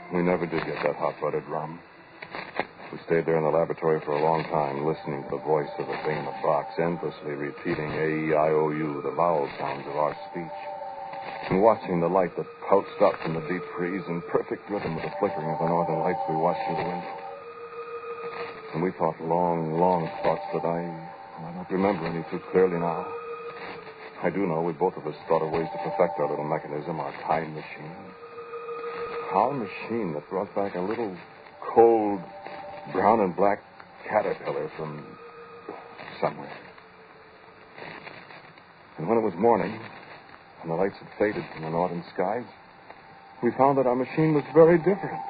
We never did get that hot-blooded rum. We stayed there in the laboratory for a long time, listening to the voice of the thing in the box, endlessly repeating A-E-I-O-U, the vowel sounds of our speech, and watching the light that pulsed up from the deep freeze in perfect rhythm with the flickering of the northern lights we watched through the window. And we thought long, long thoughts that I don't remember any too clearly now. I do know we both of us thought of ways to perfect our little mechanism, our time machine. Our machine that brought back a little cold brown and black caterpillar from somewhere. And when it was morning, and the lights had faded from the northern skies, we found that our machine was very different.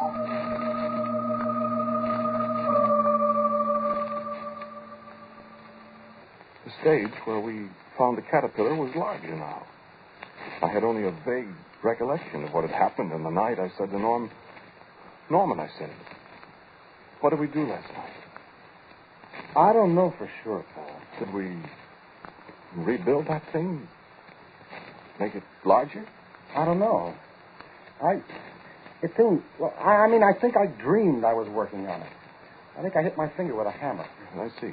The stage where we found the caterpillar was larger now. I had only a vague recollection of what had happened in the night. I said to Norman, I said, what did we do last night? I don't know for sure, pal. Did we rebuild that thing? Make it larger? I don't know. I think I dreamed I was working on it. I think I hit my finger with a hammer. I see.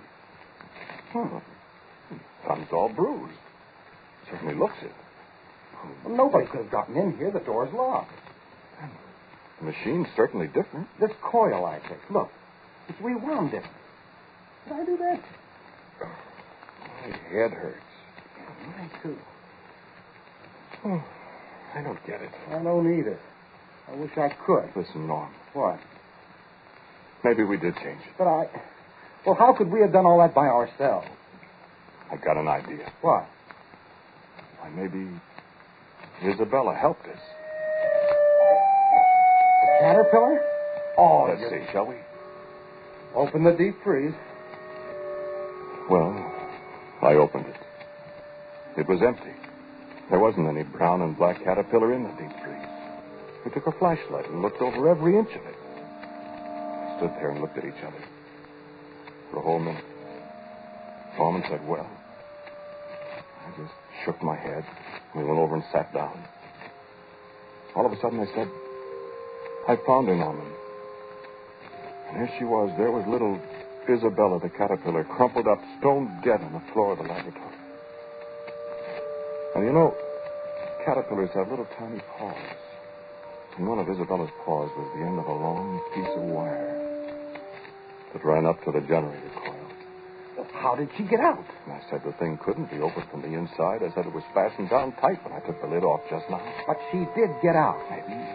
Thumb's all bruised. Certainly looks it. Well, nobody could have gotten in here. The door's locked. The machine's certainly different. This coil I picked, look, it's rewound different. Did I do that? My head hurts. Mine, too. I don't get it. I don't either. I wish I could. Listen, Norm. What? Maybe we did change it. Well, how could we have done all that by ourselves? I got an idea. What? Why, maybe Isabella helped us. The caterpillar? Oh, let's see, shall we? Open the deep freeze. Well, I opened it. It was empty. There wasn't any brown and black caterpillar in the deep freeze. We took a flashlight and looked over every inch of it. We stood there and looked at each other for a whole minute. Norman said, well. I just shook my head. We went over and sat down. All of a sudden I said, I found her, Norman. And here she was. There was little Isabella, the caterpillar, crumpled up, stone dead on the floor of the laboratory. And you know, caterpillars have little tiny paws. And one of Isabella's paws was the end of a long piece of wire that ran up to the generator coil. Well, how did she get out? And I said the thing couldn't be opened from the inside. I said it was fastened down tight when I took the lid off just now. But she did get out. Maybe